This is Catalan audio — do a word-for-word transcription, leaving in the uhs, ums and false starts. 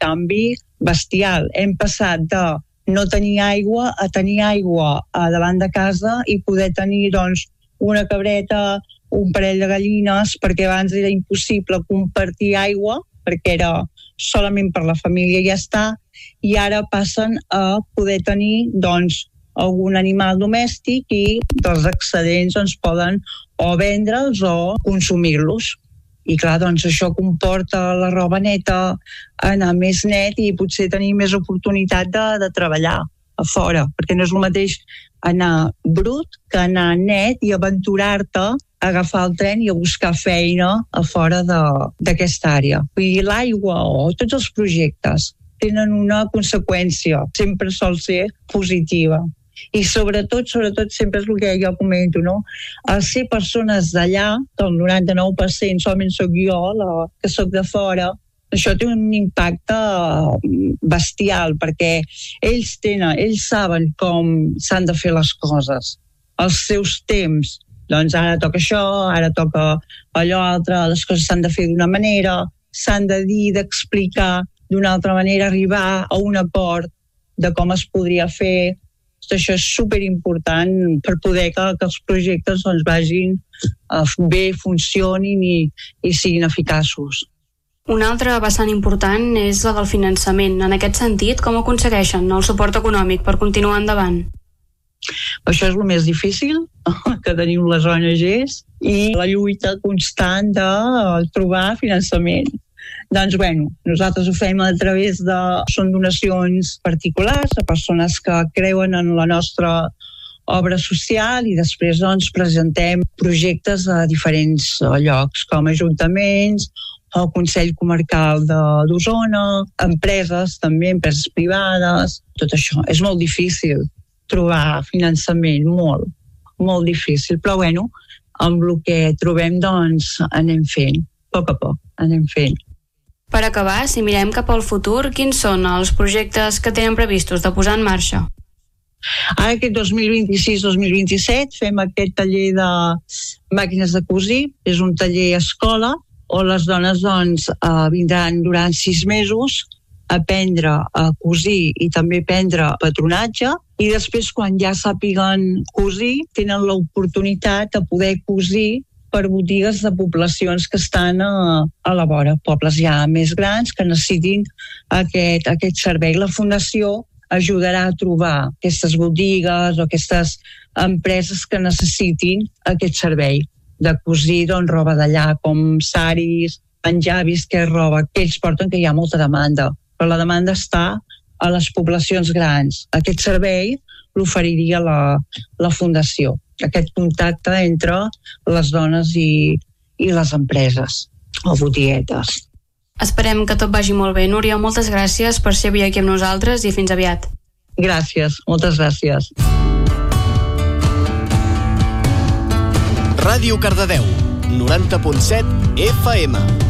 canvi bestial. Hem passat de no tenir aigua a tenir aigua a davant de casa i poder tenir, doncs, una cabreta, un parell de gallines, perquè abans era impossible compartir aigua, perquè era solament per la família i ja està, i ara passen a poder tenir, doncs, algun animal domèstic i dels excedents doncs, poden o vendre'ls o consumir-los. I clar, doncs això comporta la roba neta, anar més net i potser tenir més oportunitat de, de treballar a fora, perquè no és el mateix anar brut que anar net i aventurar-te a agafar el tren i a buscar feina a fora d'aquesta àrea. Vull dir, l'aigua o tots els projectes tenen una conseqüència, sempre sol ser positiva. I sobretot, sobretot, sempre és el que jo comento, no? El ser persones d'allà, que el noranta-nou per cent solament sóc jo, la, que sóc de fora, això té un impacte bestial, perquè ells tenen, ells saben com s'han de fer les coses, els seus temps. Doncs ara toca això, ara toca allò altre, les coses s'han de fer d'una manera, s'han de dir, d'explicar d'una altra manera, arribar a un acord de com es podria fer. Això és superimportant per poder que, que els projectes doncs, vagin uh, bé, funcionin i, i siguin eficaços. Una altra vessant important és la del finançament. En aquest sentit, com aconsegueixen el suport econòmic per continuar endavant? Això és el més difícil que tenim les O N Ges i la lluita constant de trobar finançament. Doncs, bueno, nosaltres ho fem a través de... Són donacions particulars a persones que creuen en la nostra obra social i després, doncs, presentem projectes a diferents llocs, com ajuntaments, el Consell Comarcal d'Osona, empreses, també empreses privades, tot això. És molt difícil trobar finançament, molt, molt difícil. Però, bueno, amb el que trobem, doncs, anem fent, a poc a poc, anem fent. Per acabar, si mirem cap al futur, quins són els projectes que tenen previstos de posar en marxa? Ara aquest dos mil vint-i-sis dos mil vint-i-set fem aquest taller de màquines de cosir, és un taller escola on les dones doncs, vindran durant sis mesos a aprendre a cosir i també aprendre patronatge i després quan ja sàpiguen cosir tenen l'oportunitat de poder cosir per botigues de poblacions que estan a, a la vora, pobles ja més grans que necessitin aquest, aquest servei. La Fundació ajudarà a trobar aquestes botigues o aquestes empreses que necessitin aquest servei de cosir doncs, roba d'allà, com saris, penjavis, que és roba que ells porten, que hi ha molta demanda, però la demanda està a les poblacions grans. Aquest servei l'oferiria la, la Fundació, aquest contacte entre les dones i, i les empreses o botiguetes. Esperem que tot vagi molt bé. Núria, moltes gràcies per ser avui aquí amb nosaltres i fins aviat. Gràcies, moltes gràcies. Ràdio Cardedeu, noranta punt set F M.